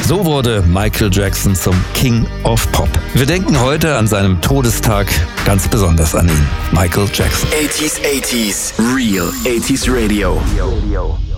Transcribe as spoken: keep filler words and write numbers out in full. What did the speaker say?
So wurde Michael Jackson zum King of Pop. Wir denken heute an seinem Todestag ganz besonders an ihn, Michael Jackson. eighties, eighties, Real eighties Radio.